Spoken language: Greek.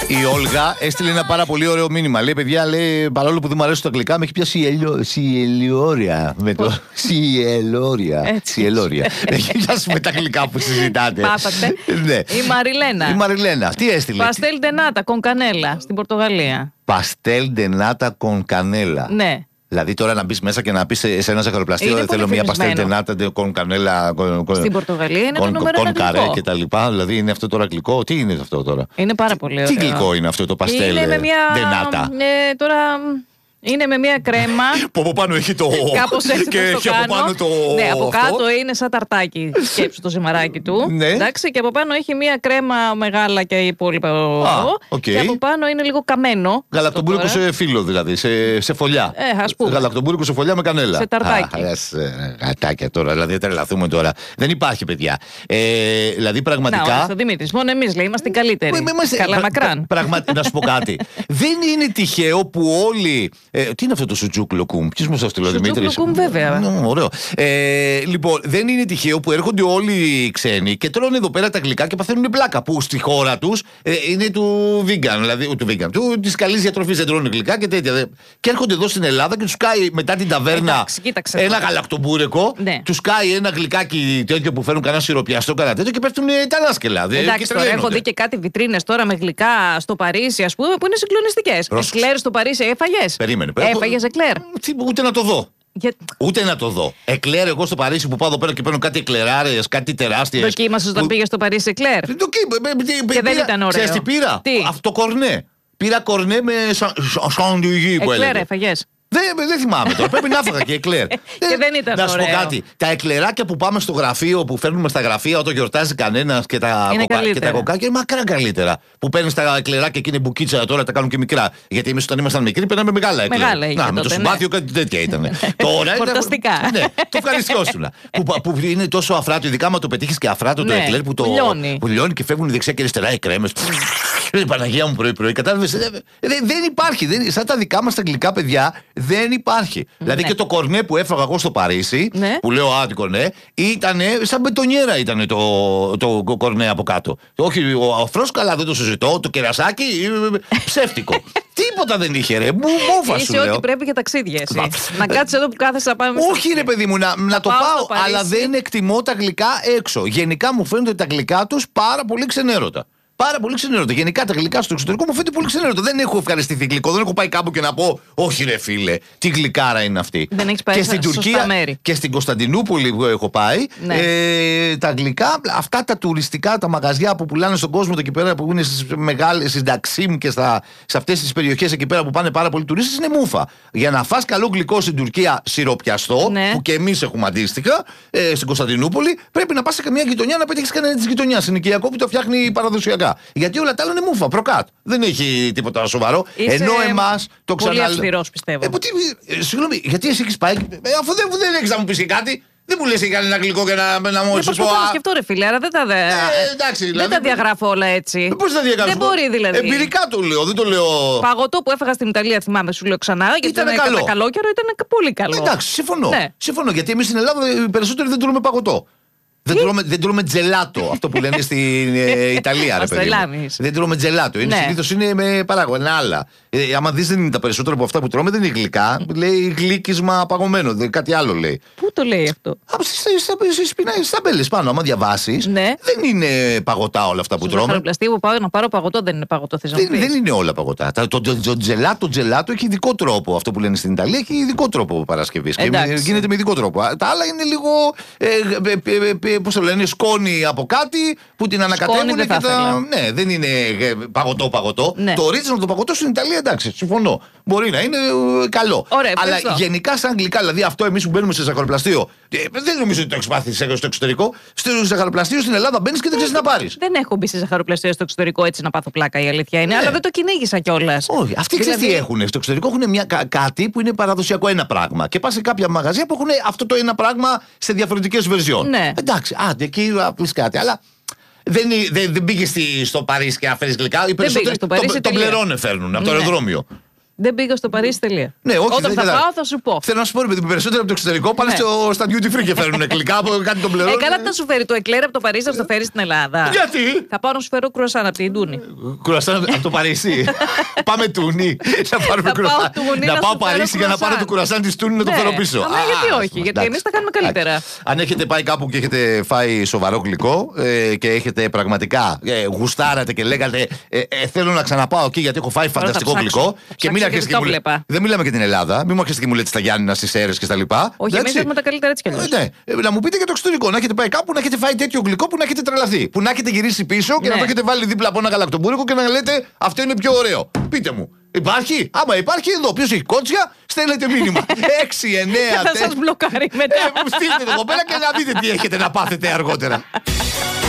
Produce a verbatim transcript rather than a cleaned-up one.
Η Όλγα έστειλε ένα πάρα πολύ ωραίο μήνυμα. Λέει, παιδιά, λέει, παρόλο που δεν μου αρέσει το αγγλικά, με έχει πιάσει σιελιόρια. Με το σιελόρια. Σιελόρια. Έχει πιάσει με τα αγγλικά που συζητάτε. Πάπατε. Ναι. Η Μαριλένα. Η Μαριλένα. Τι έστειλε? Παστέλ ντενάτα κον κανέλα στην Πορτογαλία. Παστέλ ντενάτα κον κανέλα. Ναι. Δηλαδή τώρα να μπει μέσα και να πει σε, σε ένα ζαχαροπλαστείο, δεν θέλω μια παστέλ ντενάτα κον κανέλα. Στην Πορτογαλία είναι το νούμερο ένα καρέ και τα λοιπά. Δηλαδή είναι αυτό τώρα γλυκό. Τι είναι αυτό τώρα? Είναι πάρα πολύ ωραίο. Τι γλυκό είναι αυτό το παστέλ ντενάτα? Ναι, τώρα. Είναι με μια κρέμα. Που από πάνω έχει το. Κάπως έτσι και έχει το από πάνω το. Ναι, από αυτό. Κάτω είναι σαν ταρτάκι. Σκέψου το ζυμαράκι του. Ναι. Εντάξει, και από πάνω έχει μια κρέμα μεγάλα και υπόλοιπα. Α, okay. Και από πάνω είναι λίγο καμένο. Γαλακτομπούρικο σε φύλλο δηλαδή, σε, σε φωλιά. Ε, ας πούμε. Γαλακτομπούρικο σε φωλιά με κανέλα. Σε ταρτάκι. Γατάκια τώρα, δηλαδή τρελαθούμε τώρα. Δεν υπάρχει, παιδιά. Ε, δηλαδή πραγματικά. Να, ο Δημήτρης, μόνο εμείς λέει, είμαστε οι καλύτεροι. Καλά μακράν. Πραγματικά, να σου πω κάτι. Δεν είναι τυχαίο που όλοι. Ε, τι είναι αυτό το σουτζούκλο κουμ? Ποιος μου το στείλει ο Δημήτρης? Σουτζούκλο κουμ, βέβαια. Ναι, ωραίο. Ε, λοιπόν, δεν είναι τυχαίο που έρχονται όλοι οι ξένοι και τρώνε εδώ πέρα τα γλυκά και παθαίνουν πλάκα. Που στη χώρα τους ε, είναι του vegan, δηλαδή του vegan, του της καλής διατροφής, δεν τρώνε γλυκά και τέτοια. Και έρχονται εδώ στην Ελλάδα και τους κάει μετά την ταβέρνα. Εντάξει, κοίταξε, ένα γαλακτομπούρεκο, ναι. Τους κάει ένα γλυκάκι τέτοιο που φέρνουν κανένα σιροπιαστό, κανένα τέτοιο και πέφτουν τα λάσκελα. Εντάξει, τώρα έχω δει και κάτι βιτρίνες τώρα με γλυκά στο Παρίσι, ας πούμε, που είναι συγκλονιστικές. Εκλέρ στο Παρίσι έφαγες? Περίμενε. Έφαγες εκλέρ? Ούτε να το δω. Για... Ούτε να το δω. Εκλέρ, εγώ στο Παρίσι που πάω εδώ πέρα και παίρνω κάτι εκλεράρες, κάτι τεράστιες. Δοκίμασες όταν που... πήγες στο Παρίσι εκλέρ? Και δεν ήταν ωραίο. Ξέρεις τι πήρα? Τι? Αυτό κορνέ. Πήρα κορνέ με σαντουιγί που έλεγε. Εκλέρ έφαγες? Δεν, δεν θυμάμαι τώρα. Πρέπει να έφαγα και εκλέρ. Και δεν ήταν να σου πω ωραίο. κάτι. Τα εκλεράκια που πάμε στο γραφείο, που φέρνουμε στα γραφεία όταν γιορτάζει κανένα και τα, κοκα, και τα κοκάκια, είναι μακρά καλύτερα. Που παίρνει τα εκλεράκια και είναι μπουκίτσα, τώρα τα κάνουν και μικρά. Γιατί εμείς όταν ήμασταν μικροί παίρναμε μεγάλα εκλερ. Μεγάλα είχε, να, τότε, με το ναι. συμπάθειο κάτι τέτοια ήταν. Τώρα είναι. Φορταστικά. Ναι, το ευχαριστιώσουν. που, που είναι τόσο αφράτο, ειδικά με το πετύχει και αφράτο το ναι, εκλερ που το. Που λιώνει και φεύγουν δεξιά και αριστερά οι κρέμες. Η Παναγία μου πρωί-πρωί. Κατάλαβες. Δεν υπάρχει. Σαν τα δικά μας τα γλυκά, παιδιά, δεν υπάρχει. Ναι. Δηλαδή και το κορνέ που έφαγα εγώ στο Παρίσι, ναι. Που λέω α, τι κορνέ, ήταν σαν μπετονιέρα ήταν το, το κορνέ από κάτω. Όχι, ο αφρός καλά δεν το συζητώ, το κερασάκι ψεύτικο. Τίποτα δεν είχε, ρε. Μου μόφα σου λέω. Είσαι ό,τι πρέπει για ταξίδια εσύ. Να κάτσεις εδώ που κάθεσαι να πάμε. Όχι, ρε παιδί μου, να, να το πάω, αλλά δεν εκτιμώ τα γλυκά έξω. Γενικά μου φαίνονται τα γλυκά τους πάρα πολύ ξενέρωτα. Πάρα πολύ ξενέρωτα. Γενικά τα γλυκά στο εξωτερικό μου φαίνεται πολύ ξενέρωτα. Δεν έχω ευχαριστηθεί γλυκό. Δεν έχω πάει κάπου και να πω, όχι ρε φίλε, τι γλυκάρα είναι αυτή. Δεν έχεις πάει και στην Τουρκία μέρη. Και στην Κωνσταντινούπολη που έχω πάει, ναι. ε, τα γλυκά, αυτά τα τουριστικά, τα μαγαζιά που πουλάνε στον κόσμο εκεί πέρα, που είναι στις μεγάλες, στις Νταξίμ και στα, σε αυτές τις περιοχές εκεί πέρα που πάνε πάρα πολλοί τουρίστες, είναι μούφα. Για να φας καλό γλυκό στην Τουρκία σιροπιαστό, ναι. Που και εμείς έχουμε αντίστοιχα, ε, στην Κωνσταντινούπολη, πρέπει να πας σε καμιά γειτονιά να πετύχεις κανένα τη γειτονιά. Συνοικιακό που το φτιάχνει παραδοσιακά. Γιατί όλα τα άλλα είναι μούφα, προκάτ. Δεν έχει τίποτα σοβαρό. Είσαι ενώ εμάς το ξαναλέω. Πολύ αυστηρός, πιστεύω. Ε, ε, συγγνώμη, γιατί εσύ έχεις πάει. Ε, αφού δεν, δεν έχεις να μου πεις και κάτι, δεν μου λες κανένα γλυκό και να, να μου σου πω. Να σκεφτώ, ρε φίλε, άρα δεν τα, δε... ε, εντάξει, δηλαδή, δεν τα διαγράφω όλα έτσι. Ε, πώς τα διαγράφω? Δεν μπορεί δηλαδή. Εμπειρικά το λέω, δεν το λέω. Παγωτό που έφαγα στην Ιταλία, θυμάμαι, σου λέω ξανά. Γιατί ήταν, ήταν καλό. Κατά καλό καιρό ήταν πολύ καλό. Εντάξει, συμφωνώ. Ναι. Συμφωνώ, γιατί εμείς στην Ελλάδα οι περισσότεροι δεν τρώμε παγωτό. Δεν τρώμε, δεν τρώμε τζελάτο, αυτό που λένε στην ε, Ιταλία, ρε παιδί. Δεν τρώμε τζελάτο. Είναι, ναι. Συνήθως είναι με παράγωνα άλλα. Ε, άμα δεις, δεν είναι τα περισσότερα από αυτά που τρώμε, δεν είναι γλυκά. Λέει γλύκισμα παγωμένο, δεν, κάτι άλλο λέει. Πού το λέει αυτό? Στις ταμπέλες πάνω, άμα διαβάσεις, ναι. Δεν είναι παγωτά όλα αυτά που στο τρώμε. Στο ζαχαροπλαστείο που πάω να πάρω παγωτό δεν είναι παγωτό, θες να δεν, μου πεις? Δεν είναι όλα παγωτά. Το, το, το, το τζελάτο, τζελάτο έχει ειδικό τρόπο. Αυτό που λένε στην Ιταλία έχει ειδικό τρόπο παρασκευής. Και γίνεται με ειδικό τρόπο. Τα άλλα είναι λίγο. Ε, ε, ε, ε, πώς το λένε, σκόνη από κάτι που την ανακατεύουν και τα. Ναι, δεν είναι παγωτό-παγωτό. Ναι. Το original το παγωτό στην Ιταλία, εντάξει, συμφωνώ. Μπορεί να είναι ε, καλό. Ωραία, αλλά ευχαριστώ. Γενικά σαν γλυκά, δηλαδή αυτό εμείς που μπαίνουμε σε ζαχαροπλαστείο. Ε, δεν νομίζω ότι το έχεις πάθει στο εξωτερικό. Στο ζαχαροπλαστείο στην Ελλάδα μπαίνεις και δεν ξέρεις να πάρεις. Δεν έχω μπει σε ζαχαροπλαστείο στο εξωτερικό έτσι να πάθω πλάκα, η αλήθεια είναι. Ναι. Αλλά δεν το κυνήγησα κιόλας. Όχι, αυτοί δηλαδή... ξέρεις τι έχουν. Στο εξωτερικό έχουν μια, κά, κάτι που είναι παραδοσιακό ένα πράγμα. Και πας σε κάποια μαγαζιά που έχουν αυτό το ένα πράγμα σε διαφορετικές βερζιόν. Ναι. Εντάξει, άντε εκεί απλείς κάτι. Αλλά δεν, δεν, δεν πήγε στο Παρίσι και να φέρεις γλυκά. Οι περισσότεροι τον το πληρώνε φέρνουν από το ναι. αεροδρόμιο. Δεν πήγα στο Παρίσι, τελεία. Ναι, όχι, όταν δεν θα πάω, θα σου πω. Θέλω να σου πω, επειδή περισσότερο από το εξωτερικό πάνε ναι. στο, στα duty free και φέρνουν γλυκά από κάτι τον πληρώνουν. Ε, καλά, θα σου φέρει το εκλέρ από το Παρίσι, θα σου το φέρει στην Ελλάδα. Γιατί? Θα πάω να σου φέρω κρουασάν από την Τούνη. Κρουασάν από το Παρίσι. Πάμε Τούνη. Να πάρουμε κρουασάν. Να πάω Παρίσι για να πάρω το κρουασάν τη Τούνη να το φέρω πίσω. Αλλά γιατί όχι, γιατί εμεί τα κάνουμε καλύτερα. Αν έχετε πάει κάπου και έχετε φάει σοβαρό γλυκό και έχετε πραγματικά γουστάρατε και λέγατε θέλω να ξαναπάω εκεί γιατί έχω φάει φανταστικό γλυκό. Και μην αρχίσετε και μου λέτε. Δεν μιλάμε για την Ελλάδα, μην μου αρχίσετε και μου λέτε στα Γιάννηνα, στι Σέρρες και στα λοιπά. Όχι, εμείς έχουμε τα καλύτερα έτσι κι αλλιώς. Ναι, να μου πείτε για το εξωτερικό, να έχετε πάει κάπου, να έχετε φάει τέτοιο γλυκό που να έχετε τρελαθεί. Που να έχετε γυρίσει πίσω και ναι. να το έχετε βάλει δίπλα από ένα γαλακτομπούρικο και να λέτε αυτό είναι πιο ωραίο. Πείτε μου. Υπάρχει, άμα υπάρχει εδώ, ποιος έχει κότσια, στέλνετε μήνυμα. έξι εννέα Θα σας μπλοκάρει μετά. Ε, στείλτε το κοπέλα και να δείτε τι έχετε να πάθετε αργότερα.